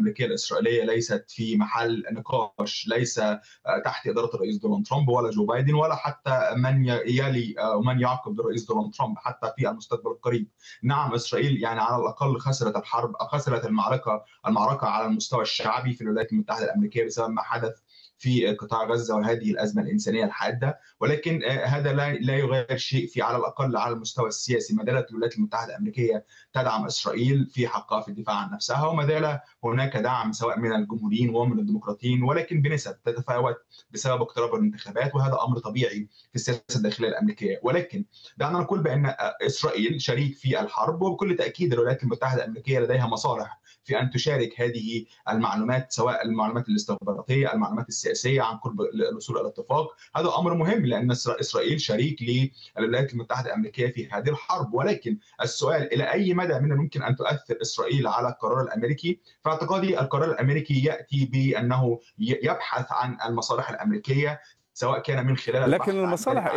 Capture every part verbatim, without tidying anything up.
الأمريكية الإسرائيلية ليست في محل نقاش، ليس تحت إدارة الرئيس دونالد ترامب ولا جو بايدن ولا حتى من يلي ومن يعقب الرئيس دونالد ترامب حتى في المستقبل القريب. نعم إسرائيل يعني على الأقل خسرت الحرب، خسرت المعركة المعركة على المستوى الشعبي في الولايات المتحدة الأمريكية بسبب ما حدث في قطاع غزة وهذه الأزمة الإنسانية الحادة، ولكن هذا لا لا يغير شيء في على الأقل على المستوى السياسي. ما زالت الولايات المتحدة الأمريكية تدعم إسرائيل في حقها في الدفاع عن نفسها، وما زال هناك دعم سواء من الجمهوريين ومن الديمقراطيين، ولكن بنسب تتفاوت بسبب اقتراب الانتخابات، وهذا أمر طبيعي في السياسة الداخلية الأمريكية. ولكن دعنا نقول بأن إسرائيل شريك في الحرب، وبكل تأكيد الولايات المتحدة الأمريكية لديها مصالح في أن تشارك هذه المعلومات، سواء المعلومات الاستخباراتية، المعلومات السياسية عن قرب الوصول إلى اتفاق. هذا أمر مهم لأن إسرائيل شريك للولايات المتحدة الأمريكية في هذه الحرب. ولكن السؤال إلى أي مدى من الممكن أن تؤثر إسرائيل على القرار الأمريكي؟ في اعتقادي القرار الأمريكي يأتي بأنه يبحث عن المصالح الأمريكية، سواء كان من خلال لكن البحث عن المصالح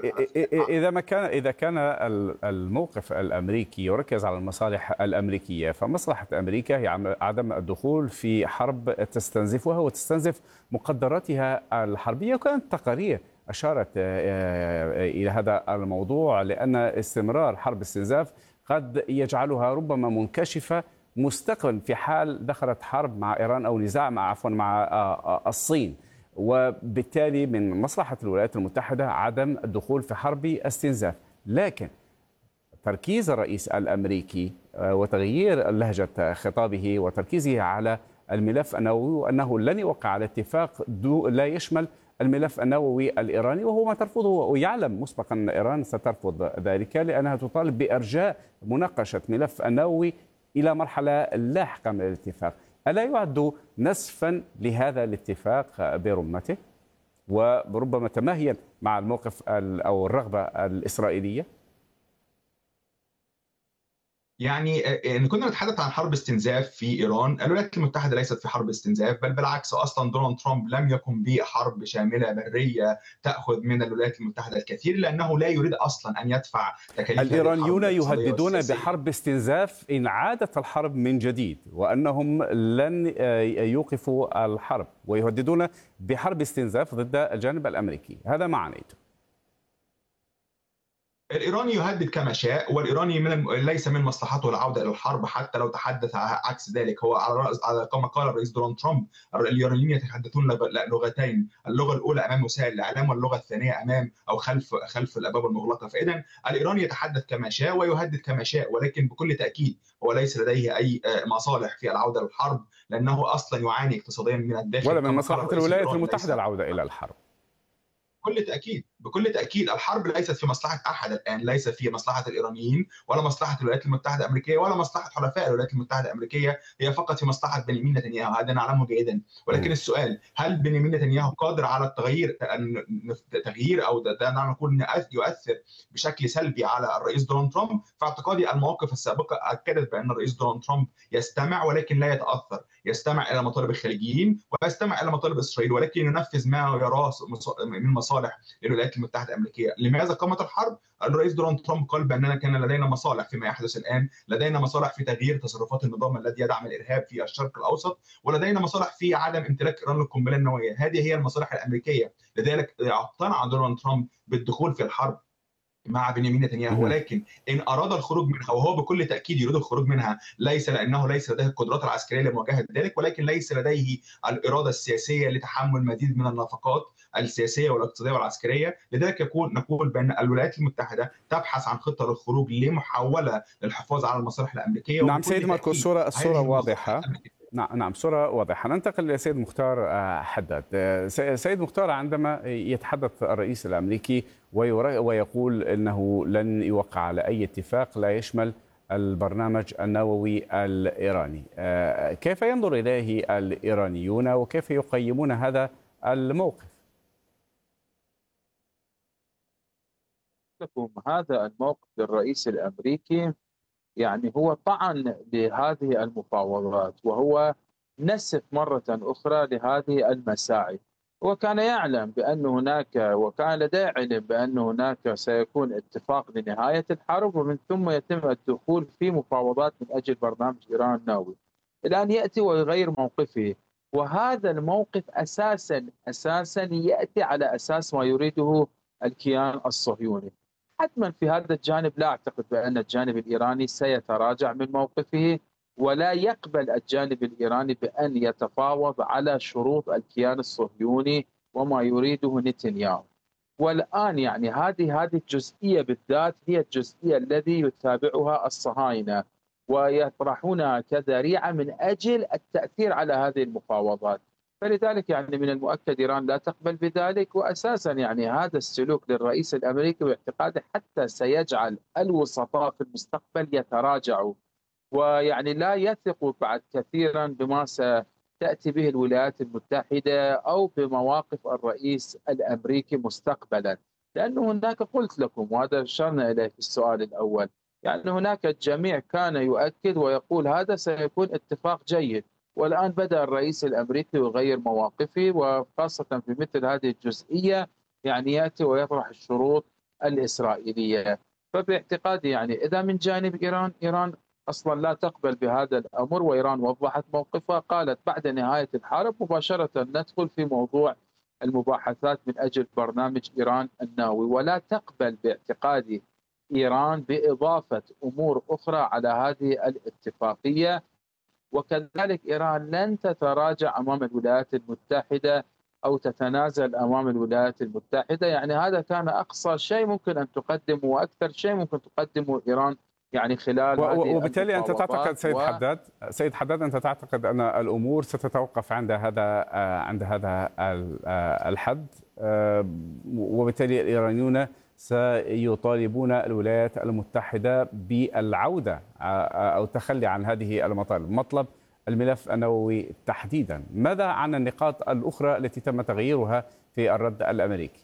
إذا ما كان إذا كان الموقف الأمريكي يركز على المصالح الأمريكية، فمصلحة أمريكا هي عدم الدخول في حرب تستنزفها وتستنزف مقدراتها الحربية. وكانت تقارير أشارت إلى هذا الموضوع، لأن استمرار حرب استنزاف قد يجعلها ربما منكشفة مستقبلا في حال دخلت حرب مع إيران أو نزاع مع عفوا مع الصين. وبالتالي من مصلحة الولايات المتحدة عدم الدخول في حرب استنزاف. لكن تركيز الرئيس الأمريكي وتغيير لهجة خطابه وتركيزه على الملف النووي، وأنه لن يوقع على اتفاق لا يشمل الملف النووي الإيراني، وهو ما ترفضه، ويعلم مسبقا أن إيران سترفض ذلك لأنها تطالب بإرجاء مناقشة ملف النووي إلى مرحلة لاحقة من الاتفاق. ألا يعد نسفا لهذا الاتفاق برمته وربما تماهيا مع الموقف أو الرغبة الإسرائيلية؟ يعني ان كنا نتحدث عن حرب استنزاف في ايران، الولايات المتحده ليست في حرب استنزاف، بل بالعكس اصلا دونالد ترامب لم يقم بحرب شامله بريه تاخذ من الولايات المتحده الكثير، لانه لا يريد اصلا ان يدفع تكاليف. الايرانيون يهددون بحرب استنزاف ان عادت الحرب من جديد، وانهم لن يوقفوا الحرب، ويهددون بحرب استنزاف ضد الجانب الامريكي. هذا ما عنيته. الإيراني يهدد كما شاء، والإيراني من ليس من مصلحته العودة إلى الحرب حتى لو تحدث عكس ذلك. هو على رأس على كما قال الرئيس دونالد ترامب، الإيرانيين يتحدثون لغتين، اللغة الأولى أمام وسائل الإعلام واللغة الثانية أمام أو خلف خلف الأبواب المغلقة. فإذا الإيراني يتحدث كما شاء ويهدد كما شاء، ولكن بكل تأكيد هو ليس لديه أي مصالح في العودة للحرب، لأنه أصلا يعاني اقتصاديا من الداخل. ولا من مصلحة الولايات المتحدة العودة إلى الحرب. بكل تأكيد بكل تأكيد الحرب ليست في مصلحة أحد الآن، ليس في مصلحة الإيرانيين ولا مصلحة الولايات المتحدة الأمريكية ولا مصلحة حلفاء الولايات المتحدة الأمريكية، هي فقط في مصلحة بنيامين نتنياهو. هذا نعلمه جيدا. ولكن السؤال، هل بنيامين نتنياهو قادر على التغيير تغيير أو دعنا نقول يؤثر بشكل سلبي على الرئيس دونالد ترامب؟ في اعتقادي المواقف السابقة أكدت بأن الرئيس دونالد ترامب يستمع ولكن لا يتأثر، يستمع إلى مطالب الخليجيين ويستمع إلى مطالب إسرائيل، ولكن ينفذ ما يراه من مصالح للولايات المتحدة الأمريكية. لماذا قامت الحرب؟ الرئيس دونالد ترامب قال بأننا كان لدينا مصالح فيما يحدث الآن، لدينا مصالح في تغيير تصرفات النظام الذي يدعم الإرهاب في الشرق الأوسط، ولدينا مصالح في عدم امتلاك إيران للقنبلة النووية. هذه هي المصالح الأمريكية. لذلك اقتنع دونالد ترامب بالدخول في الحرب مع بنيامين نتنياهو، ولكن ان اراد الخروج منها، وهو بكل تاكيد يريد الخروج منها، ليس لانه ليس لديه القدرات العسكريه لمواجهه ذلك، ولكن ليس لديه الاراده السياسيه لتحمل مزيد من النفقات السياسيه والاقتصاديه والعسكريه. لذلك يكون نقول بان الولايات المتحده تبحث عن خطه للخروج لمحاوله للحفاظ على المصالح الامريكيه. نعم سيد ماركو، الصوره الصوره واضحه. نعم نعم صورة واضحة. ننتقل لسيد مختار حداد. سيد مختار، عندما يتحدث الرئيس الأمريكي ويقول أنه لن يوقع على أي اتفاق لا يشمل البرنامج النووي الإيراني، كيف ينظر إليه الإيرانيون وكيف يقيمون هذا الموقف؟ لكم هذا الموقف للرئيس الأمريكي يعني هو طعن لهذه المفاوضات، وهو نسف مرة أخرى لهذه المساعي، وكان يعلم بأن هناك وكان لديه علم بأن هناك سيكون اتفاق لنهاية الحرب، ومن ثم يتم الدخول في مفاوضات من أجل برنامج إيران النووي. الآن يأتي ويغير موقفه، وهذا الموقف أساسا أساسا يأتي على أساس ما يريده الكيان الصهيوني. حتما في هذا الجانب لا أعتقد بأن الجانب الإيراني سيتراجع من موقفه، ولا يقبل الجانب الإيراني بأن يتفاوض على شروط الكيان الصهيوني وما يريده نتنياهو. والآن يعني هذه هذه الجزئية بالذات هي الجزئية الذي يتابعها الصهاينة، ويطرحونها كذريعة من أجل التأثير على هذه المفاوضات. فلذلك يعني من المؤكد إيران لا تقبل بذلك، وأساسا يعني هذا السلوك للرئيس الأمريكي باعتقاده حتى سيجعل الوسطاء في المستقبل يتراجعوا، ويعني لا يثق بعد كثيرا بما ستأتي به الولايات المتحدة أو بمواقف الرئيس الأمريكي مستقبلا. لأنه هناك قلت لكم، وهذا أشرنا إليه في السؤال الأول، يعني هناك الجميع كان يؤكد ويقول هذا سيكون اتفاق جيد، والآن بدأ الرئيس الأمريكي يغير مواقفه، وخاصة في مثل هذه الجزئية يعني يأتي ويطرح الشروط الإسرائيلية. فباعتقادي يعني إذا من جانب إيران، إيران أصلا لا تقبل بهذا الأمر، وإيران وضحت موقفها، قالت بعد نهاية الحرب مباشرة ندخل في موضوع المباحثات من أجل برنامج إيران النووي، ولا تقبل باعتقادي إيران بإضافة أمور أخرى على هذه الاتفاقية. وكذلك إيران لن تتراجع أمام الولايات المتحدة أو تتنازل أمام الولايات المتحدة. يعني هذا كان أقصى شيء ممكن أن تقدمه، وأكثر شيء ممكن تقدمه إيران يعني خلال هذه وبالتالي أنت تعتقد سيد و... حداد سيد حداد أنت تعتقد أن الأمور ستتوقف عند هذا عند هذا الحد، وبالتالي الإيرانيون سيطالبون الولايات المتحدة بالعودة أو التخلي عن هذه المطالب، مطلب الملف النووي تحديدا. ماذا عن النقاط الأخرى التي تم تغييرها في الرد الأمريكي؟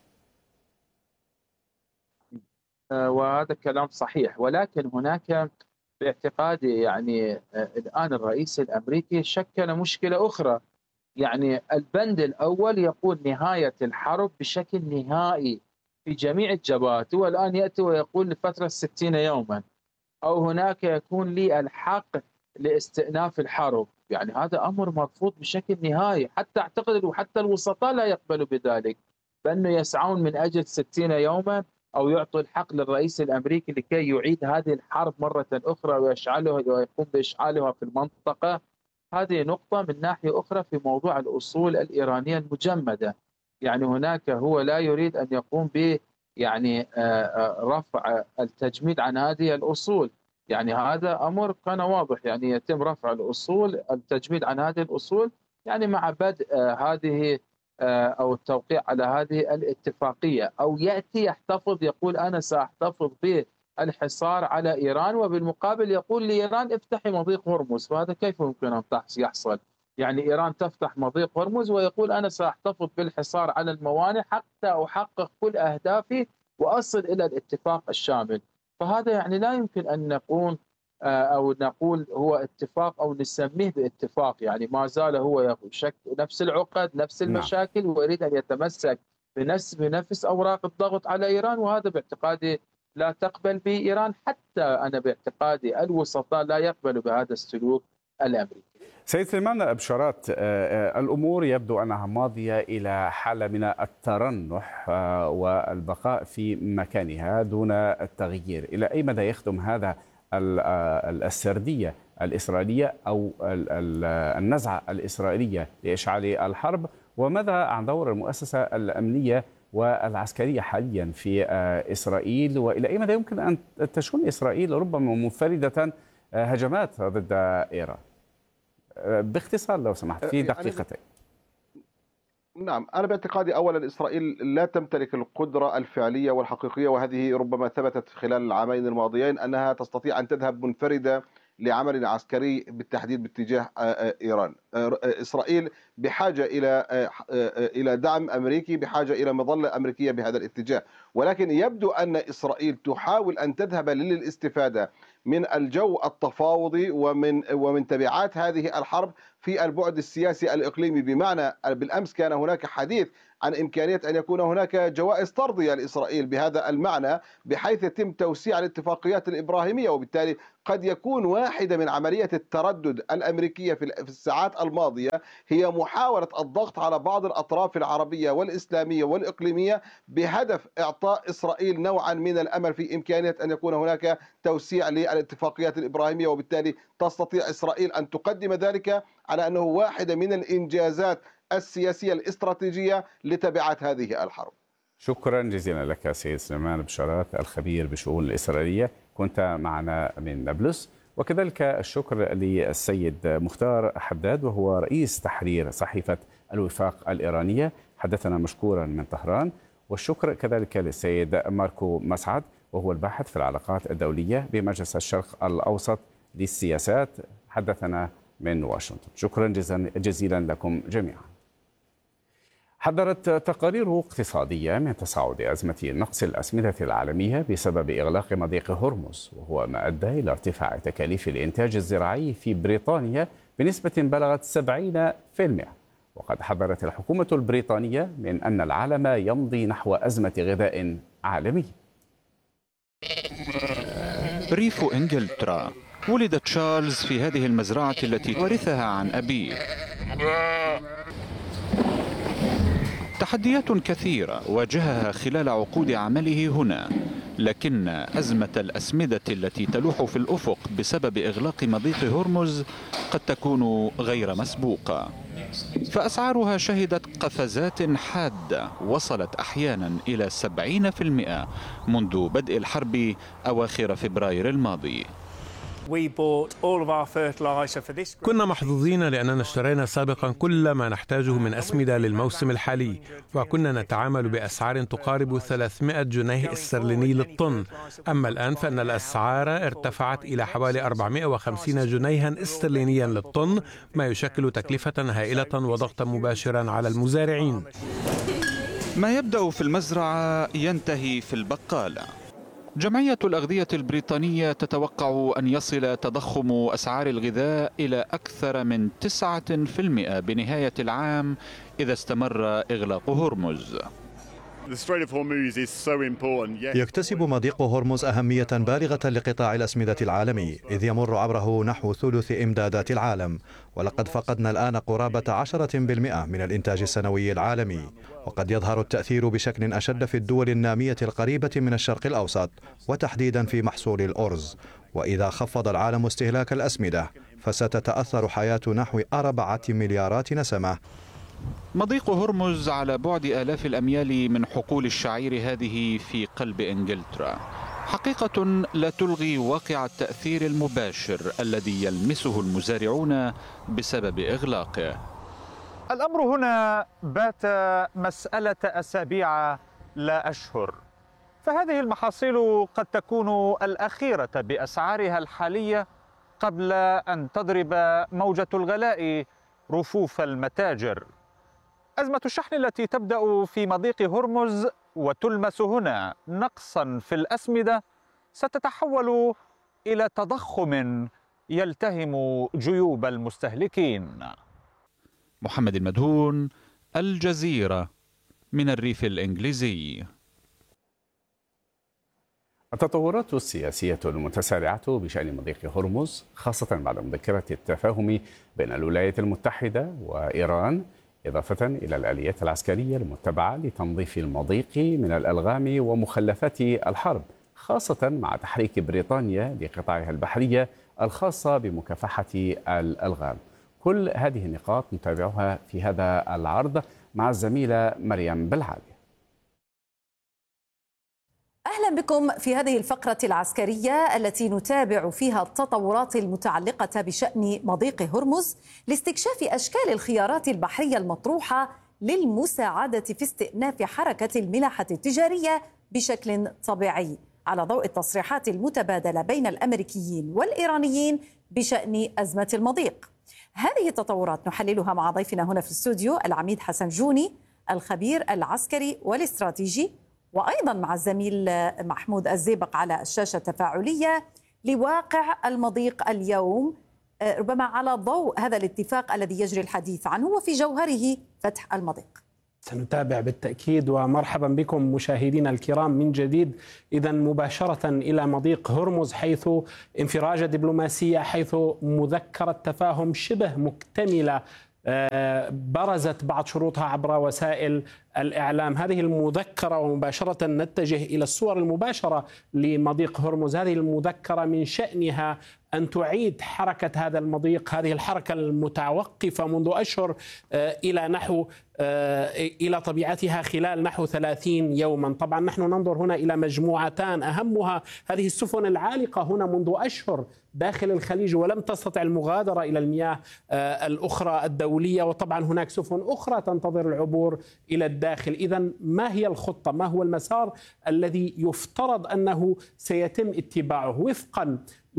وهذا الكلام صحيح، ولكن هناك باعتقادي يعني الآن الرئيس الأمريكي شكل مشكلة أخرى. يعني البند الأول يقول نهاية الحرب بشكل نهائي في جميع الجبهات، والآن يأتي ويقول لفترة ستين يوما، أو هناك يكون لي الحق لاستئناف الحرب. يعني هذا أمر مرفوض بشكل نهائي، حتى أعتقد وحتى الوسطاء لا يقبلوا بذلك، بأنه يسعون من أجل ستين يوما أو يعطوا الحق للرئيس الأمريكي لكي يعيد هذه الحرب مرة أخرى ويشعلها ويقوم بإشعالها في المنطقة. هذه نقطة. من ناحية أخرى في موضوع الأصول الإيرانية المجمدة، يعني هناك هو لا يريد أن يقوم ب يعني رفع التجميد عن هذه الأصول. يعني هذا أمر كان واضح، يعني يتم رفع الأصول التجميد عن هذه الأصول يعني مع بدء هذه أو التوقيع على هذه الاتفاقية، أو يأتي يحتفظ يقول أنا سأحتفظ بالحصار على إيران، وبالمقابل يقول لإيران افتحي مضيق هرمز. فهذا كيف يمكن أن يحصل؟ يعني إيران تفتح مضيق هرمز ويقول أنا سأحتفظ بالحصار على الموانئ حتى أحقق كل أهدافي وأصل إلى الاتفاق الشامل. فهذا يعني لا يمكن أن نقول أو نقول هو اتفاق أو نسميه باتفاق. يعني ما زال هو نفس العقد نفس المشاكل، ويريد أن يتمسك بنفس بنفس أوراق الضغط على إيران، وهذا باعتقادي لا تقبل به إيران. حتى أنا باعتقادي الوسطاء لا يقبلوا بهذا السلوك الأمريكي. سيد سليمان بشارات، الأمور يبدو أنها ماضية إلى حالة من الترنح والبقاء في مكانها دون التغيير. إلى أي مدى يخدم هذا السردية الإسرائيلية أو النزعة الإسرائيلية لإشعال الحرب؟ وماذا عن دور المؤسسة الأمنية والعسكرية حاليا في إسرائيل؟ وإلى أي مدى يمكن أن تشن إسرائيل ربما منفردة هجمات ضد إيران؟ باختصار لو سمحت في دقيقتين. نعم، أنا باعتقادي أولا إسرائيل لا تمتلك القدرة الفعلية والحقيقية، وهذه ربما ثبتت خلال العامين الماضيين أنها تستطيع أن تذهب منفردة لعمل عسكري بالتحديد باتجاه إيران. إسرائيل بحاجة إلى إلى دعم أمريكي، بحاجة إلى مظلة أمريكية بهذا الاتجاه، ولكن يبدو أن إسرائيل تحاول أن تذهب للاستفادة من الجو التفاوضي ومن ومن تبعات هذه الحرب في البعد السياسي الإقليمي. بمعنى بالأمس كان هناك حديث عن إمكانية أن يكون هناك جوائز طردية لإسرائيل بهذا المعنى، بحيث يتم توسيع الاتفاقيات الإبراهيمية، وبالتالي قد يكون واحدة من عملية التردد الأمريكية في الساعات الماضية هي محاولة الضغط على بعض الأطراف العربية والإسلامية والإقليمية بهدف إعطاء إسرائيل نوعا من الأمل في إمكانية أن يكون هناك توسيع للاتفاقيات الإبراهيمية، وبالتالي تستطيع إسرائيل أن تقدم ذلك على أنه واحدة من الإنجازات السياسية الاستراتيجية لتبعات هذه الحرب. شكرا جزيلا لك سيد سليمان بشارات الخبير بالشؤون الإسرائيلية، كنت معنا من نابلس. وكذلك الشكر للسيد مختار حداد وهو رئيس تحرير صحيفة الوفاق الإيرانية، حدثنا مشكورا من طهران. والشكر كذلك للسيد ماركو مسعد وهو الباحث في العلاقات الدولية بمجلس الشرق الأوسط للسياسات، حدثنا من واشنطن. شكرا جزيلا لكم جميعا. حذرت تقارير اقتصادية من تصاعد أزمة نقص الأسمدة العالمية بسبب إغلاق مضيق هرمز، وهو ما أدى إلى ارتفاع تكاليف الإنتاج الزراعي في بريطانيا بنسبة بلغت سبعين بالمئة. وقد حذرت الحكومة البريطانية من أن العالم يمضي نحو أزمة غذاء عالمي. ريف إنجلترا، ولد تشارلز في هذه المزرعة التي ورثها عن أبيه. تحديات كثيرة واجهها خلال عقود عمله هنا، لكن أزمة الأسمدة التي تلوح في الأفق بسبب إغلاق مضيق هرمز قد تكون غير مسبوقة، فأسعارها شهدت قفزات حادة وصلت أحيانا إلى سبعين بالمئة منذ بدء الحرب أواخر فبراير الماضي. كنا محظوظين لأننا اشترينا سابقا كل ما نحتاجه من أسمدة للموسم الحالي، وكنا نتعامل بأسعار تقارب ثلاثمائة جنيه استرليني للطن. أما الآن فإن الأسعار ارتفعت إلى حوالي أربعمائة وخمسين جنيها استرلينيا للطن، ما يشكل تكلفة هائلة وضغطا مباشرا على المزارعين. ما يبدأ في المزرعة ينتهي في البقالة. جمعية الأغذية البريطانية تتوقع أن يصل تضخم أسعار الغذاء إلى أكثر من تسعة بالمئة بنهاية العام إذا استمر إغلاق هرمز. يكتسب مضيق هرمز أهمية بالغة لقطاع الأسمدة العالمي، إذ يمر عبره نحو ثلث إمدادات العالم، ولقد فقدنا الآن قرابة عشرة بالمئة من الإنتاج السنوي العالمي. وقد يظهر التأثير بشكل أشد في الدول النامية القريبة من الشرق الأوسط، وتحديدا في محصول الأرز. وإذا خفض العالم استهلاك الأسمدة فستتأثر حياة نحو أربعة مليارات نسمة. مضيق هرمز على بعد آلاف الأميال من حقول الشعير هذه في قلب إنجلترا، حقيقة لا تلغي واقع التأثير المباشر الذي يلمسه المزارعون بسبب إغلاقه. الأمر هنا بات مسألة أسابيع لا أشهر، فهذه المحاصيل قد تكون الأخيرة بأسعارها الحالية قبل أن تضرب موجة الغلاء رفوف المتاجر. أزمة الشحن التي تبدأ في مضيق هرمز وتلمس هنا نقصا في الأسمدة ستتحول إلى تضخم يلتهم جيوب المستهلكين. محمد المدهون، الجزيرة، من الريف الإنجليزي. التطورات السياسية المتسارعة بشأن مضيق هرمز، خاصة بعد مذكرة التفاهم بين الولايات المتحدة وإيران، إضافة إلى الآليات العسكرية المتبعة لتنظيف المضيق من الألغام ومخلفات الحرب، خاصة مع تحريك بريطانيا لقطاعها البحرية الخاصة بمكافحة الألغام. كل هذه النقاط نتابعها في هذا العرض مع الزميلة مريم بالعالي. أهلا بكم في هذه الفقرة العسكرية التي نتابع فيها التطورات المتعلقة بشأن مضيق هرمز لاستكشاف أشكال الخيارات البحرية المطروحة للمساعدة في استئناف حركة الملاحة التجارية بشكل طبيعي، على ضوء التصريحات المتبادلة بين الأمريكيين والإيرانيين بشأن أزمة المضيق. هذه التطورات نحللها مع ضيفنا هنا في الاستوديو العميد حسن جوني، الخبير العسكري والاستراتيجي، وأيضا مع الزميل محمود الزيبق على الشاشة التفاعلية لواقع المضيق اليوم، ربما على ضوء هذا الاتفاق الذي يجري الحديث عنه وفي جوهره فتح المضيق؟ سنتابع بالتأكيد، ومرحبا بكم مشاهدينا الكرام من جديد. إذا مباشرة إلى مضيق هرمز، حيث انفراجة دبلوماسية، حيث مذكرة تفاهم شبه مكتملة برزت بعض شروطها عبر وسائل الإعلام. هذه المذكرة، ومباشرة نتجه إلى الصور المباشرة لمضيق هرمز. هذه المذكرة من شأنها أن تعيد حركة هذا المضيق، هذه الحركة المتوقفة منذ أشهر، إلى نحو إلى طبيعتها خلال نحو ثلاثين يوما. طبعا نحن ننظر هنا إلى مجموعتان، أهمها هذه السفن العالقة هنا منذ أشهر داخل الخليج ولم تستطع المغادرة إلى المياه الأخرى الدولية، وطبعا هناك سفن أخرى تنتظر العبور إلى الداخل. إذا ما هي الخطة؟ ما هو المسار الذي يفترض أنه سيتم اتباعه؟ وفقا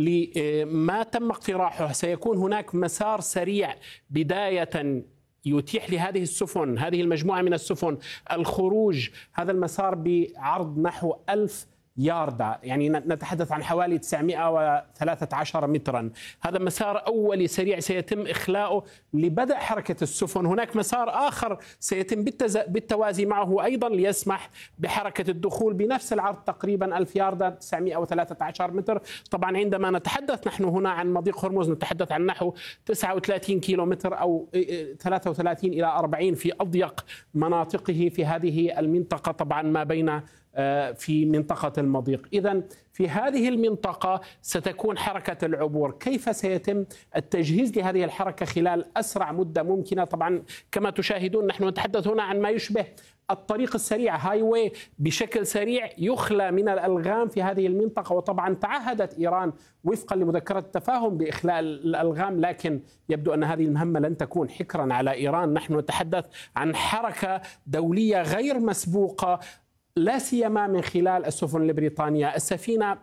لما تم اقتراحه سيكون هناك مسار سريع بداية يتيح لهذه السفن، هذه المجموعة من السفن، الخروج. هذا المسار بعرض نحو ألف ياردة، يعني نتحدث عن حوالي تسعمئة وثلاثة عشر مترا. هذا مسار أولي سريع سيتم إخلاؤه لبدء حركة السفن. هناك مسار آخر سيتم بالتوازي معه أيضا ليسمح بحركة الدخول بنفس العرض تقريبا ألف ياردة، تسعمئة وثلاثة عشر متر. طبعا عندما نتحدث نحن هنا عن مضيق هرمز نتحدث عن نحو تسعة وثلاثين كيلو متر أو ثلاثة وثلاثين إلى أربعين في أضيق مناطقه في هذه المنطقة، طبعا ما بين في منطقة المضيق. إذن في هذه المنطقة ستكون حركة العبور. كيف سيتم التجهيز لهذه الحركة خلال أسرع مدة ممكنة؟ طبعا كما تشاهدون نحن نتحدث هنا عن ما يشبه الطريق السريع، هاي واي، بشكل سريع يخلى من الألغام في هذه المنطقة. وطبعا تعهدت إيران وفقا لمذكرة التفاهم بإخلاء الألغام، لكن يبدو أن هذه المهمة لن تكون حكرا على إيران. نحن نتحدث عن حركة دولية غير مسبوقة، لا سيما من خلال السفن البريطانية. السفينة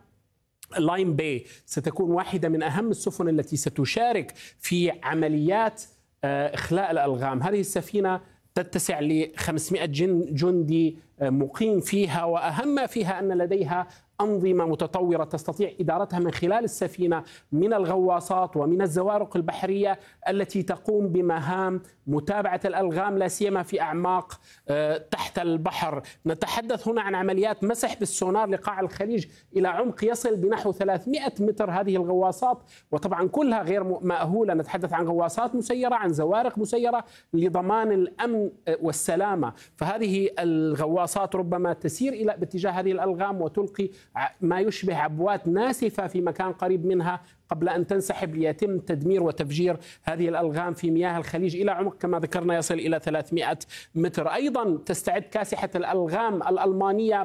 لاين باي ستكون واحدة من أهم السفن التي ستشارك في عمليات إخلاء الألغام. هذه السفينة تتسع ل خمسمئة جندي مقيم فيها، وأهم ما فيها أن لديها أنظمة متطورة تستطيع إدارتها من خلال السفينة من الغواصات ومن الزوارق البحرية التي تقوم بمهام متابعة الألغام لا سيما في أعماق تحت البحر. نتحدث هنا عن عمليات مسح بالسونار لقاع الخليج إلى عمق يصل بنحو ثلاثمئة متر هذه الغواصات، وطبعا كلها غير مأهولة. نتحدث عن غواصات مسيرة، عن زوارق مسيرة لضمان الأمن والسلامة. فهذه الغواصات ربما تسير إلى باتجاه هذه الألغام وتلقي ما يشبه عبوات ناسفة في مكان قريب منها قبل أن تنسحب ليتم تدمير وتفجير هذه الألغام في مياه الخليج إلى عمق كما ذكرنا يصل إلى ثلاثمئة متر. أيضا تستعد كاسحة الألغام الألمانية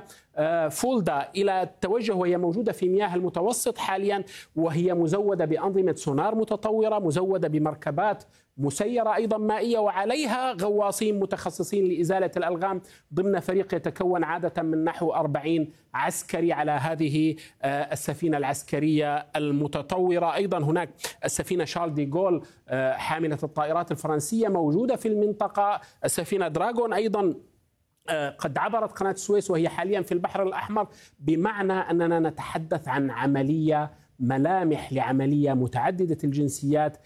فولدا إلى التوجه، وهي موجودة في مياه المتوسط حاليا، وهي مزودة بأنظمة سونار متطورة، مزودة بمركبات مسيرة أيضا مائية، وعليها غواصين متخصصين لإزالة الألغام ضمن فريق يتكون عادة من نحو أربعين عسكري على هذه السفينة العسكرية المتطورة. أيضا هناك السفينة شارل دي جول حاملة الطائرات الفرنسية موجودة في المنطقة. السفينة دراغون أيضا قد عبرت قناة السويس وهي حاليا في البحر الأحمر، بمعنى أننا نتحدث عن عملية ملامح لعملية متعددة الجنسيات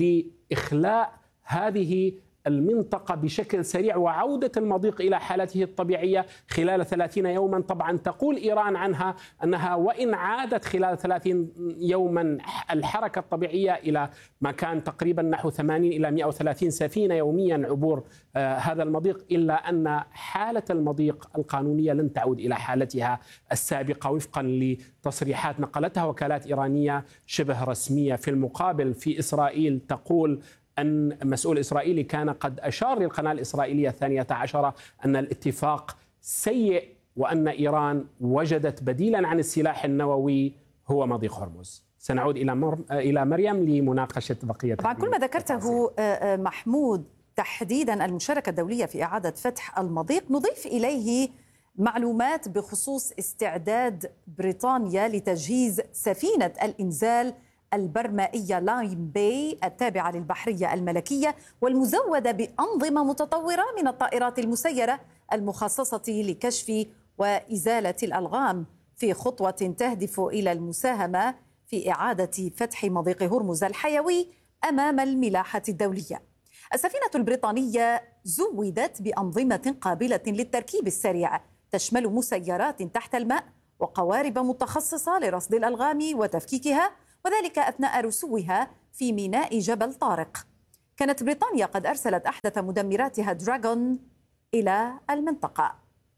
لإخلاء هذه المنطقة بشكل سريع وعودة المضيق إلى حالته الطبيعية خلال ثلاثين يوما. طبعا تقول إيران عنها أنها وإن عادت خلال ثلاثين يوما الحركة الطبيعية إلى ما كان تقريبا نحو ثمانين إلى مئة وثلاثين سفينة يوميا عبور آه هذا المضيق، إلا أن حالة المضيق القانونية لن تعود إلى حالتها السابقة وفقا لتصريحات نقلتها وكالات إيرانية شبه رسمية. في المقابل في إسرائيل تقول أن مسؤول إسرائيلي كان قد أشار للقناة الإسرائيلية الثانية عشرة أن الاتفاق سيء وأن إيران وجدت بديلا عن السلاح النووي هو مضيق هرمز. سنعود إلى مر... إلى مريم لمناقشة بقية. طبعا كل ما ذكرته محمود تحديدا المشاركة الدولية في إعادة فتح المضيق، نضيف إليه معلومات بخصوص استعداد بريطانيا لتجهيز سفينة الإنزال البرمائية لاين باي التابعة للبحرية الملكية والمزودة بأنظمة متطورة من الطائرات المسيرة المخصصة لكشف وإزالة الألغام، في خطوة تهدف إلى المساهمة في إعادة فتح مضيق هرمز الحيوي أمام الملاحة الدولية. السفينة البريطانية زودت بأنظمة قابلة للتركيب السريع تشمل مسيرات تحت الماء وقوارب متخصصة لرصد الألغام وتفكيكها، وذلك أثناء رسوها في ميناء جبل طارق. كانت بريطانيا قد أرسلت أحدث مدمراتها دراغون إلى المنطقة.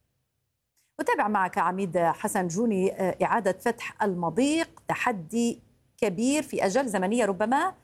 نتابع معك عميد حسن جوني. إعادة فتح المضيق تحدي كبير في أجال زمنية ربما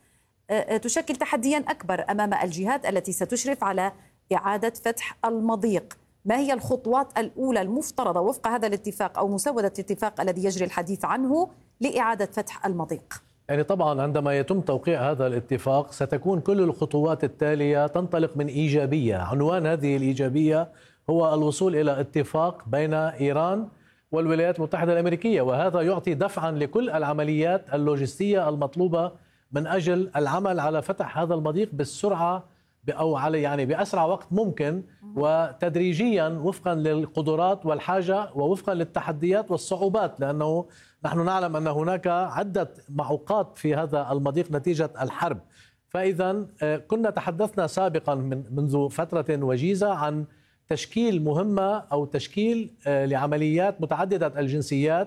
تشكل تحديا أكبر أمام الجهات التي ستشرف على إعادة فتح المضيق. ما هي الخطوات الأولى المفترضة وفق هذا الاتفاق أو مسودة الاتفاق الذي يجري الحديث عنه لإعادة فتح المضيق؟ يعني طبعا عندما يتم توقيع هذا الاتفاق ستكون كل الخطوات التالية تنطلق من إيجابية. عنوان هذه الإيجابية هو الوصول إلى اتفاق بين إيران والولايات المتحدة الأمريكية، وهذا يعطي دفعا لكل العمليات اللوجستية المطلوبة من أجل العمل على فتح هذا المضيق بالسرعة أو على يعني بأسرع وقت ممكن، وتدريجيا وفقا للقدرات والحاجة ووفقا للتحديات والصعوبات، لأنه نحن نعلم أن هناك عدة معوقات في هذا المضيق نتيجة الحرب. فإذا كنا تحدثنا سابقا من منذ فترة وجيزة عن تشكيل مهمة أو تشكيل لعمليات متعددة الجنسيات،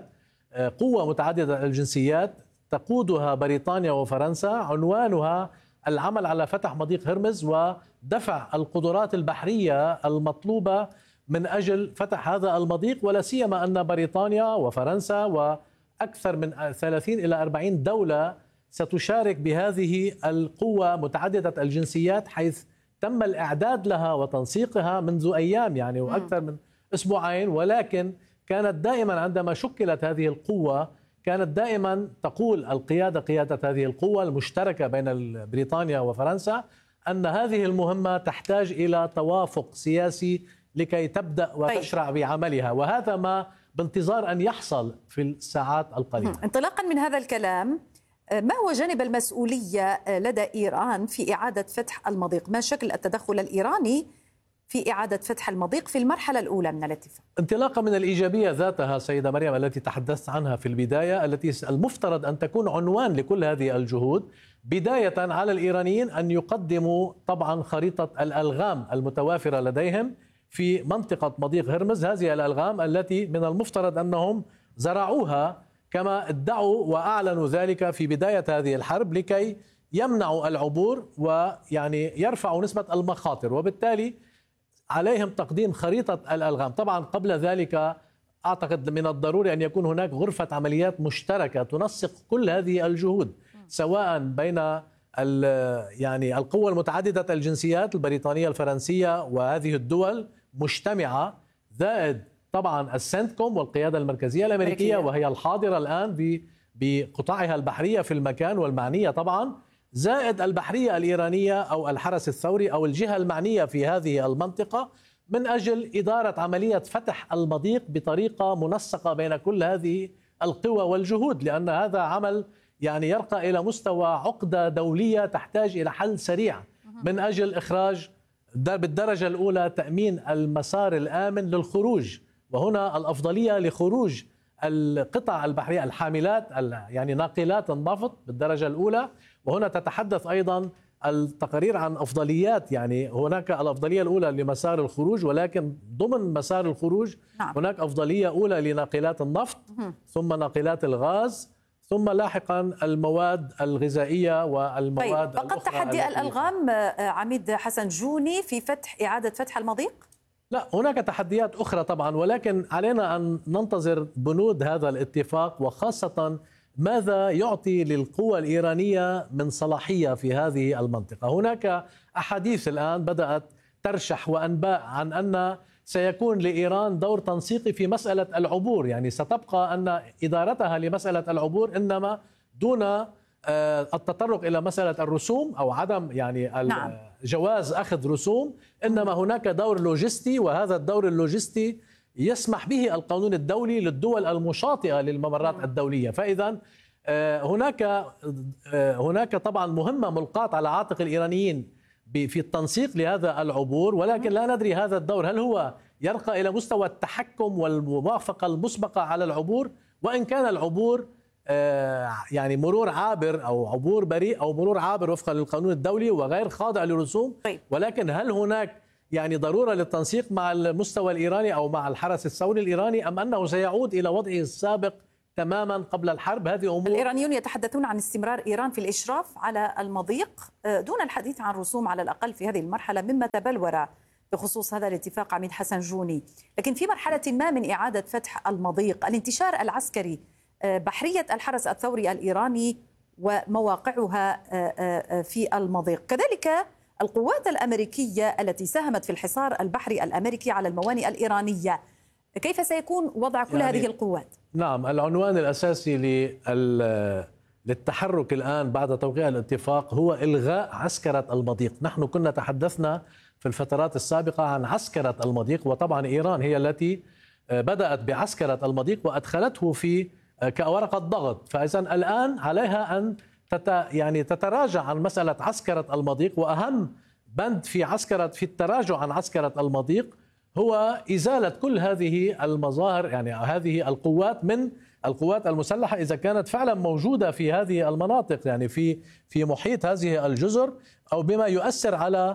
قوة متعددة الجنسيات تقودها بريطانيا وفرنسا، عنوانها العمل على فتح مضيق هرمز ودفع القدرات البحرية المطلوبة من أجل فتح هذا المضيق، ولا سيما أن بريطانيا وفرنسا وأكثر من ثلاثين إلى أربعين دولة ستشارك بهذه القوة متعددة الجنسيات، حيث تم الإعداد لها وتنسيقها منذ أيام يعني وأكثر من أسبوعين. ولكن كانت دائما عندما شكلت هذه القوة كانت دائما تقول القيادة قيادة هذه القوة المشتركة بين بريطانيا وفرنسا أن هذه المهمة تحتاج إلى توافق سياسي لكي تبدأ وتشرع بعملها، وهذا ما بانتظار أن يحصل في الساعات القليلة. انطلاقا من هذا الكلام، ما هو جانب المسؤولية لدى إيران في إعادة فتح المضيق؟ ما شكل التدخل الإيراني في إعادة فتح المضيق في المرحلة الأولى من الاتفاق؟ انطلاقا من الإيجابية ذاتها سيدة مريم التي تحدثت عنها في البداية، التي المفترض أن تكون عنوان لكل هذه الجهود، بداية على الإيرانيين أن يقدموا طبعا خريطة الألغام المتوافرة لديهم في منطقة مضيق هرمز. هذه الألغام التي من المفترض أنهم زرعوها كما ادعوا وأعلنوا ذلك في بداية هذه الحرب لكي يمنعوا العبور ويعني يرفعوا نسبة المخاطر، وبالتالي عليهم تقديم خريطة الألغام. طبعا قبل ذلك أعتقد من الضروري أن يكون هناك غرفة عمليات مشتركة تنسق كل هذه الجهود، سواء بين يعني القوى المتعددة الجنسيات البريطانية الفرنسية وهذه الدول مجتمعة، زائد طبعا السنتكوم والقيادة المركزية الأمريكية وهي الحاضرة الآن بقطاعها البحرية في المكان والمعنية طبعا، زائد البحرية الإيرانية أو الحرس الثوري أو الجهة المعنية في هذه المنطقة، من أجل إدارة عملية فتح المضيق بطريقة منسقة بين كل هذه القوى والجهود، لأن هذا عمل يعني يرقى إلى مستوى عقدة دولية تحتاج إلى حل سريع من أجل إخراج بالدرجة الأولى تأمين المسار الآمن للخروج، وهنا الأفضلية لخروج القطع البحرية الحاملات يعني ناقلات النفط بالدرجة الأولى. وهنا تتحدث أيضا التقارير عن أفضليات، يعني هناك الأفضلية الأولى لمسار الخروج، ولكن ضمن مسار الخروج نعم. هناك أفضلية أولى لناقلات النفط ثم ناقلات الغاز ثم لاحقا المواد الغذائية والمواد طيب. فقط تحدي الألغام عميد حسن جوني في فتح إعادة فتح المضيق؟ لا، هناك تحديات أخرى طبعا، ولكن علينا أن ننتظر بنود هذا الاتفاق، وخاصة ماذا يعطي للقوى الإيرانية من صلاحية في هذه المنطقة. هناك أحاديث الآن بدأت ترشح وأنباء عن أن سيكون لإيران دور تنسيقي في مسألة العبور، يعني ستبقى أن إدارتها لمسألة العبور إنما دون التطرق إلى مسألة الرسوم أو عدم يعني نعم. جواز أخذ رسوم، إنما هناك دور لوجستي، وهذا الدور اللوجستي يسمح به القانون الدولي للدول المشاطئة للممرات الدولية. فإذا هناك هناك طبعا مهمة ملقاة على عاتق الإيرانيين في التنسيق لهذا العبور، ولكن لا ندري هذا الدور هل هو يرقى إلى مستوى التحكم والموافقة المسبقة على العبور، وإن كان العبور يعني مرور عابر أو عبور بريء أو مرور عابر وفقا للقانون الدولي وغير خاضع لرسوم. ولكن هل هناك يعني ضرورة للتنسيق مع المستوى الإيراني أو مع الحرس الثوري الإيراني، أم أنه سيعود إلى وضعه السابق تماما قبل الحرب؟ هذه أمور. الإيرانيون يتحدثون عن استمرار إيران في الإشراف على المضيق دون الحديث عن رسوم على الأقل في هذه المرحلة مما تبلور بخصوص هذا الاتفاق. عميد حسن جوني، لكن في مرحلة ما من إعادة فتح المضيق، الانتشار العسكري، بحرية الحرس الثوري الإيراني ومواقعها في المضيق، كذلك القوات الأمريكية التي ساهمت في الحصار البحري الأمريكي على الموانئ الإيرانية، كيف سيكون وضع كل يعني هذه القوات؟ نعم، العنوان الأساسي للتحرك الآن بعد توقيع الاتفاق هو إلغاء عسكرة المضيق. نحن كنا تحدثنا في الفترات السابقة عن عسكرة المضيق، وطبعا إيران هي التي بدأت بعسكرة المضيق وأدخلته في كورقة ضغط، فإذا الآن عليها أن تت يعني تتراجع عن مسألة عسكرة المضيق. وأهم بند في عسكرة في التراجع عن عسكرة المضيق هو إزالة كل هذه المظاهر، يعني هذه القوات من القوات المسلحة إذا كانت فعلا موجودة في هذه المناطق، يعني في في محيط هذه الجزر، أو بما يؤثر على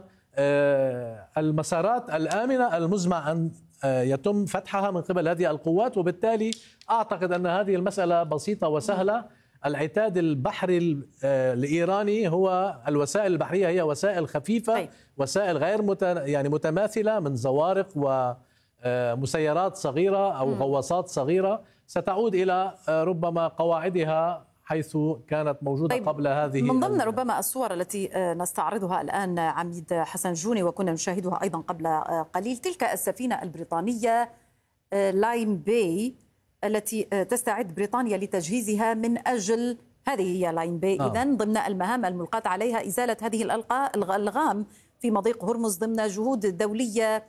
المسارات الآمنة المزمع أن يتم فتحها من قبل هذه القوات. وبالتالي أعتقد أن هذه المسألة بسيطة وسهلة. العتاد البحري الإيراني هو الوسائل البحرية هي وسائل خفيفة، وسائل غير مت... يعني متماثلة من زوارق ومسيرات صغيرة أو غواصات صغيرة ستعود إلى ربما قواعدها حيث كانت موجودة طيب قبل هذه. من ضمن ربما الصور التي نستعرضها الآن عميد حسن جوني وكنا نشاهدها أيضا قبل قليل، تلك السفينة البريطانية لاين باي التي تستعد بريطانيا لتجهيزها من أجل، هذه هي لاين باي آه. إذن ضمن المهام الملقاة عليها إزالة هذه الألغام في مضيق هرمز ضمن جهود دولية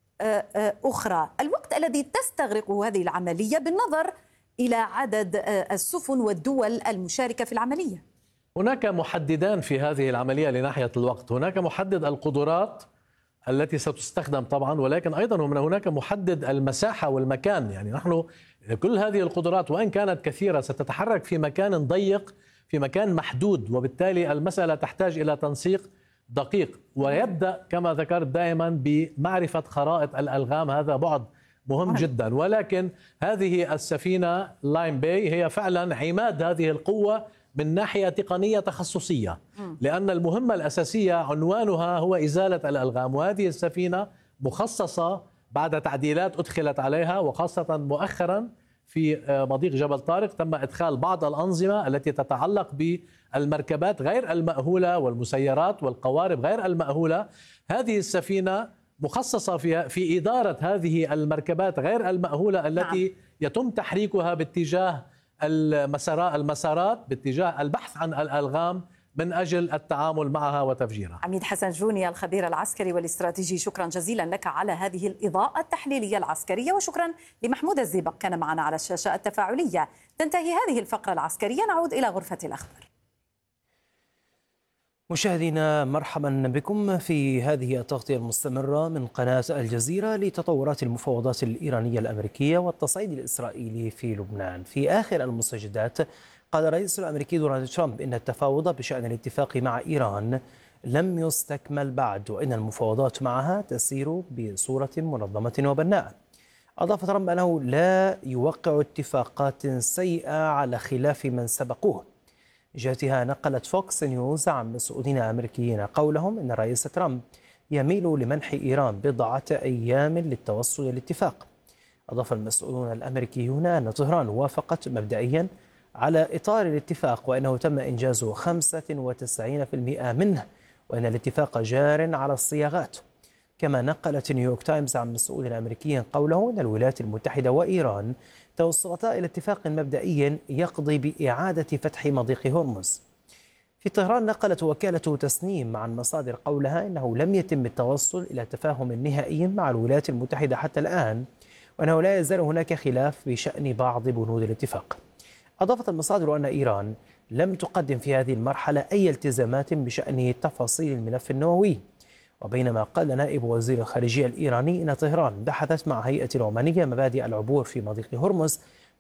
أخرى. الوقت الذي تستغرقه هذه العملية بالنظر إلى عدد السفن والدول المشاركة في العملية؟ هناك محددان في هذه العملية لناحية الوقت. هناك محدد القدرات التي ستستخدم طبعا، ولكن أيضا هناك محدد المساحة والمكان. يعني نحن كل هذه القدرات وإن كانت كثيرة ستتحرك في مكان ضيق، في مكان محدود، وبالتالي المسألة تحتاج إلى تنسيق دقيق. ويبدأ كما ذكرت دائما بمعرفة خرائط الألغام، هذا بعد مهم جدا. ولكن هذه السفينة لاين باي هي فعلا عماد هذه القوة من ناحية تقنية تخصصية، لأن المهمة الأساسية عنوانها هو إزالة الألغام. وهذه السفينة مخصصة بعد تعديلات أدخلت عليها، وخاصة مؤخرا في مضيق جبل طارق تم إدخال بعض الأنظمة التي تتعلق بالمركبات غير المأهولة والمسيرات والقوارب غير المأهولة. هذه السفينة مخصصة في في إدارة هذه المركبات غير المأهولة التي نعم. يتم تحريكها باتجاه المسارات المسارات باتجاه البحث عن الألغام من أجل التعامل معها وتفجيرها. عميد حسن جوني الخبير العسكري والاستراتيجي، شكرا جزيلا لك على هذه الإضاءة التحليلية العسكرية، وشكرا لمحمود الزيبق كان معنا على الشاشة التفاعلية. تنتهي هذه الفقرة العسكرية، نعود إلى غرفة الأخبار. مشاهدينا مرحبا بكم في هذه التغطية المستمرة من قناة الجزيرة لتطورات المفاوضات الإيرانية الأمريكية والتصعيد الإسرائيلي في لبنان. في آخر المستجدات قال الرئيس الأمريكي دونالد ترامب إن التفاوض بشأن الاتفاق مع إيران لم يستكمل بعد، وإن المفاوضات معها تسير بصورة منظمة وبناءة. أضاف ترامب أنه لا يوقع اتفاقات سيئة على خلاف من سبقوه. جهتها نقلت فوكس نيوز عن مسؤولين أمريكيين قولهم إن الرئيس ترامب يميل لمنح إيران بضعة أيام للتوصل للاتفاق. أضاف المسؤولون الأمريكيون أن طهران وافقت مبدئيا على إطار الاتفاق، وأنه تم إنجاز خمسة وتسعين بالمئة منه، وأن الاتفاق جار على الصياغات. كما نقلت نيويورك تايمز عن مسؤول أمريكي قوله أن الولايات المتحدة وإيران توصلتا إلى اتفاق مبدئي يقضي بإعادة فتح مضيق هرمز. في طهران نقلت وكالة تسنيم عن مصادر قولها إنه لم يتم التوصل إلى تفاهم نهائي مع الولايات المتحدة حتى الآن، وأنه لا يزال هناك خلاف بشأن بعض بنود الاتفاق. أضافت المصادر أن إيران لم تقدم في هذه المرحلة أي التزامات بشأن تفاصيل الملف النووي. وبينما قال نائب وزير الخارجية الإيراني إن طهران بحثت مع هيئة العمانية مبادئ العبور في مضيق هرمز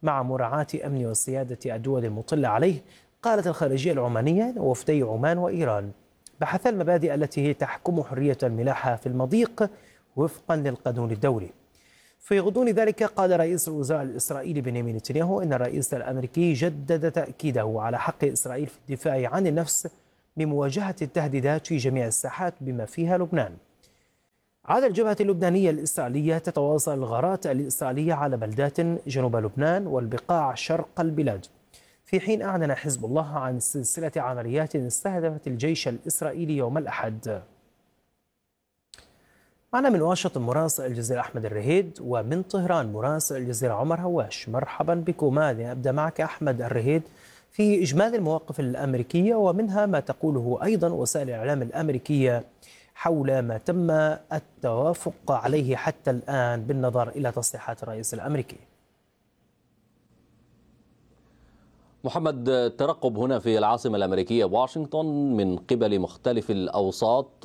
مع مراعاة أمن وسيادة الدول المطلة عليه. قالت الخارجية العمانية وفدي عمان وإيران بحث المبادئ التي تحكم حرية الملاحة في المضيق وفقا للقانون الدولي. في غضون ذلك قال رئيس الوزراء الإسرائيلي بنيامين نتنياهو إن الرئيس الأمريكي جدد تأكيده على حق إسرائيل في الدفاع عن النفس بمواجهة التهديدات في جميع الساحات بما فيها لبنان. على الجبهة اللبنانية الإسرائيلية تتواصل الغارات الإسرائيلية على بلدات جنوب لبنان والبقاع شرق البلاد، في حين أعلن حزب الله عن سلسلة عمليات استهدفت الجيش الإسرائيلي يوم الأحد. معنا من واشنطن مراسل الجزيرة أحمد الرهيد، ومن طهران مراسل الجزيرة عمر هواش. مرحبا بكما. أبدأ معك أحمد الرهيد في إجمال المواقف الأمريكية ومنها ما تقوله أيضا وسائل الإعلام الأمريكية حول ما تم التوافق عليه حتى الآن بالنظر إلى تصريحات الرئيس الأمريكي. محمد، الترقب هنا في العاصمة الأمريكية واشنطن من قبل مختلف الأوساط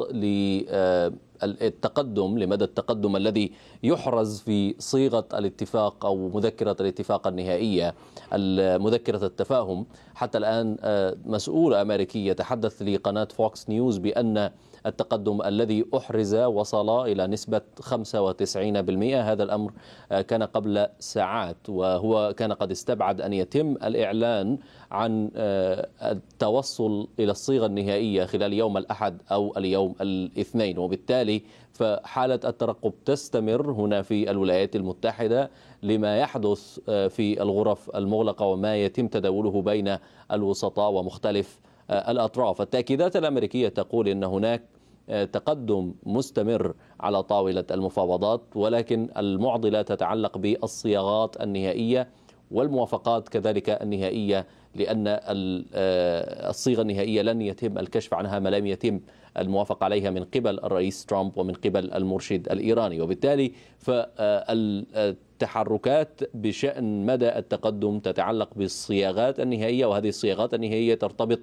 للتقدم لمدى التقدم الذي يحرز في صيغة الاتفاق أو مذكرة الاتفاق النهائية، مذكرة التفاهم. حتى الآن مسؤول أمريكي يتحدث لقناة فوكس نيوز بأن التقدم الذي أحرز وصل إلى نسبة خمسة وتسعين بالمئة. هذا الأمر كان قبل ساعات، وهو كان قد استبعد أن يتم الإعلان عن التوصل إلى الصيغة النهائية خلال يوم الأحد أو اليوم الاثنين، وبالتالي فحالة الترقب تستمر هنا في الولايات المتحدة لما يحدث في الغرف المغلقة وما يتم تداوله بين الوسطاء ومختلف الأطراف. التأكيدات الأمريكية تقول أن هناك تقدم مستمر على طاولة المفاوضات، ولكن المعضلة تتعلق بالصياغات النهائية والموافقات كذلك النهائية، لأن الصيغة النهائية لن يتم الكشف عنها ما لم يتم الموافقة عليها من قبل الرئيس ترامب ومن قبل المرشد الإيراني. وبالتالي فالتحركات بشأن مدى التقدم تتعلق بالصياغات النهائية، وهذه الصياغات النهائية ترتبط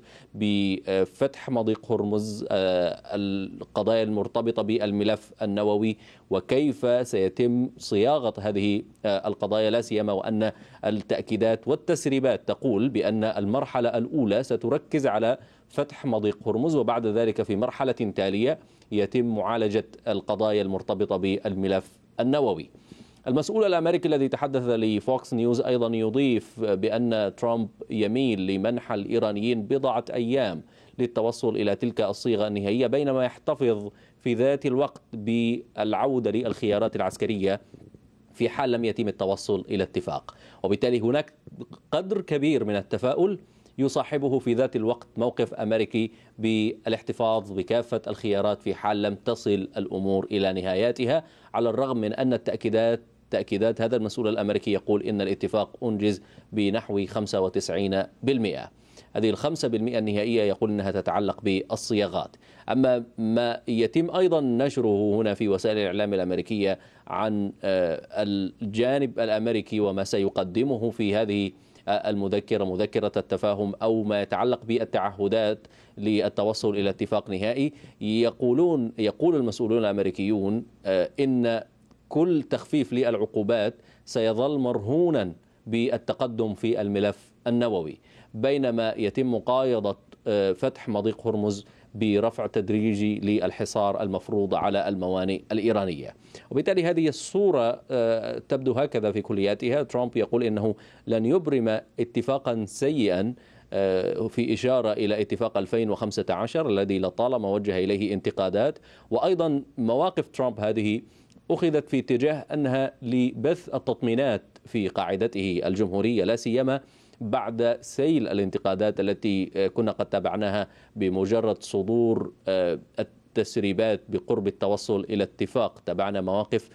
بفتح مضيق هرمز، القضايا المرتبطة بالملف النووي وكيف سيتم صياغة هذه القضايا، لا سيما وأن التأكيدات والتسريبات تقول بأن المرحلة الأولى ستركز على فتح مضيق هرمز، وبعد ذلك في مرحلة تالية يتم معالجة القضايا المرتبطة بالملف النووي. المسؤول الأمريكي الذي تحدث لفوكس نيوز أيضا يضيف بأن ترامب يميل لمنح الإيرانيين بضعة أيام للتوصل إلى تلك الصيغة النهائية، بينما يحتفظ في ذات الوقت بالعودة للخيارات العسكرية في حال لم يتم التوصل إلى اتفاق. وبالتالي هناك قدر كبير من التفاؤل يصاحبه في ذات الوقت موقف أمريكي بالاحتفاظ بكافة الخيارات في حال لم تصل الأمور إلى نهاياتها، على الرغم من أن التأكيدات تأكيدات هذا المسؤول الأمريكي يقول إن الاتفاق أنجز بنحو خمسة وتسعين بالمئة. هذه الخمسة بالمئة النهائية يقول أنها تتعلق بالصياغات. أما ما يتم أيضا نشره هنا في وسائل الإعلام الأمريكية عن الجانب الأمريكي وما سيقدمه في هذه المذكرة، مذكرة التفاهم، أو ما يتعلق بالتعهدات للتوصل إلى اتفاق نهائي، يقولون يقول المسؤولون الأمريكيون إن كل تخفيف للعقوبات سيظل مرهونا بالتقدم في الملف النووي، بينما يتم مقايضة فتح مضيق هرمز برفع تدريجي للحصار المفروض على الموانئ الإيرانية. وبالتالي هذه الصورة تبدو هكذا في كلياتها. ترامب يقول إنه لن يبرم اتفاقا سيئا، في إشارة إلى اتفاق ألفين وخمسة عشر الذي لطالما وجه إليه انتقادات. وأيضا مواقف ترامب هذه أخذت في اتجاه أنها لبث التطمينات في قاعدته الجمهورية، لا سيما بعد سيل الانتقادات التي كنا قد تابعناها بمجرد صدور التسريبات بقرب التوصل إلى اتفاق. تابعنا مواقف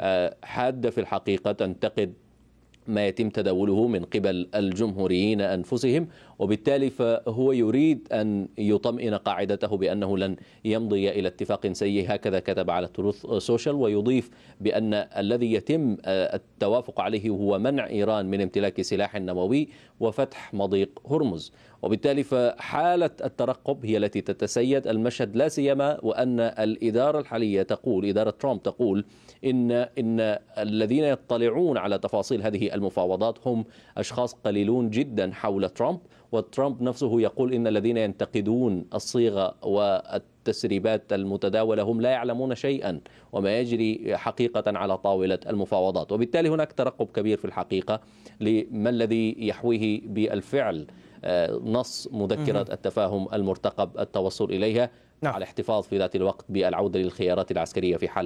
حادة في الحقيقة تنتقد ما يتم تداوله من قبل الجمهوريين أنفسهم، وبالتالي فهو يريد أن يطمئن قاعدته بأنه لن يمضي إلى اتفاق سيء، هكذا كتب على تروث سوشيال. ويضيف بأن الذي يتم التوافق عليه هو منع إيران من امتلاك سلاح نووي وفتح مضيق هرمز. وبالتالي فحالة الترقب هي التي تتسيد المشهد، لا سيما وأن الإدارة الحالية تقول، إدارة ترامب تقول إن إن الذين يطلعون على تفاصيل هذه هذه المفاوضات هم أشخاص قليلون جدا حول ترامب، وترامب نفسه يقول إن الذين ينتقدون الصيغة والتسريبات المتداولة هم لا يعلمون شيئا وما يجري حقيقة على طاولة المفاوضات. وبالتالي هناك ترقب كبير في الحقيقة لما الذي يحويه بالفعل نص مذكرة التفاهم المرتقب التوصل إليها، نعم. على الاحتفاظ في ذات الوقت بالعودة للخيارات العسكرية في حال